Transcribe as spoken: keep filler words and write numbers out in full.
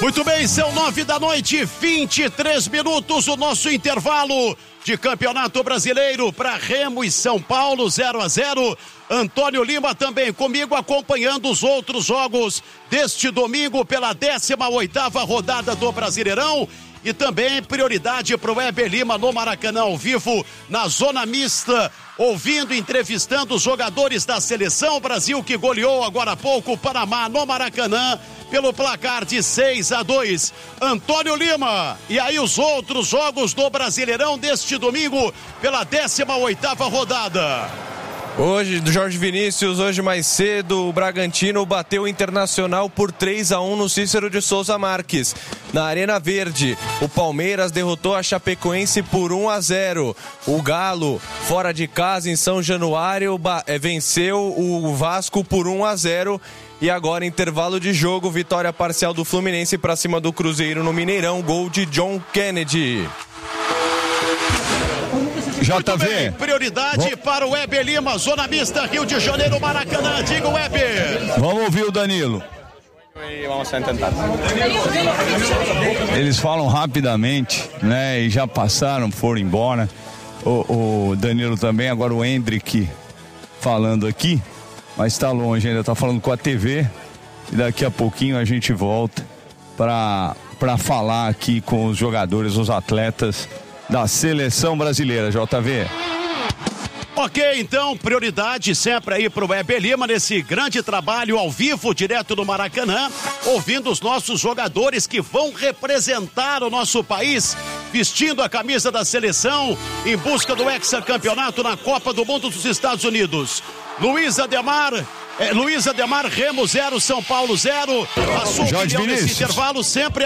Muito bem, são nove da noite, vinte e três minutos, o nosso intervalo de Campeonato Brasileiro para Remo e São Paulo, zero a zero. Antônio Lima também comigo acompanhando os outros jogos deste domingo pela décima oitava rodada do Brasileirão. E também prioridade para o Weber Lima no Maracanã ao vivo, na zona mista, ouvindo, entrevistando os jogadores da seleção. Brasil que goleou agora há pouco o Panamá no Maracanã pelo placar de seis a dois. Antônio Lima, e aí os outros jogos do Brasileirão deste domingo pela décima oitava rodada. Hoje, do Jorge Vinícius, hoje mais cedo, o Bragantino bateu o Internacional por três a um no Cícero de Souza Marques. Na Arena Verde, o Palmeiras derrotou a Chapecoense por um a zero. O Galo, fora de casa em São Januário, venceu o Vasco por um a zero. E agora, intervalo de jogo, vitória parcial do Fluminense para cima do Cruzeiro no Mineirão, gol de John Kennedy. J V. Bem, prioridade Bom. para o Weber Lima, zona mista, Rio de Janeiro, Maracanã. Diga o Weber. Vamos ouvir o Danilo. Vamos tentar. Eles falam rapidamente, né? E já passaram, foram embora. O, o Danilo também, agora o Hendrick falando aqui, mas está longe ainda, está falando com a T V. E daqui a pouquinho a gente volta para para falar aqui com os jogadores, os atletas da seleção brasileira, J V. Ok, então, prioridade sempre aí pro Weber Lima nesse grande trabalho ao vivo, direto do Maracanã, ouvindo os nossos jogadores que vão representar o nosso país, vestindo a camisa da seleção, em busca do hexacampeonato na Copa do Mundo dos Estados Unidos. Luiz Ademar, é, Luiz Ademar, Remo zero, São Paulo zero. A sua opinião nesse intervalo sempre